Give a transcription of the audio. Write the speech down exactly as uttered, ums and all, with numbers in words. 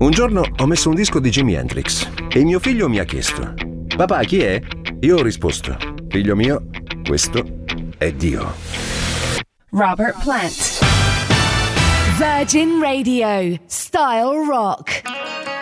Un giorno ho messo un disco di Jimi Hendrix e mio figlio mi ha chiesto: papà, chi è? Io ho risposto: figlio mio, questo è Dio. Robert Plant. Virgin Radio. Style Rock.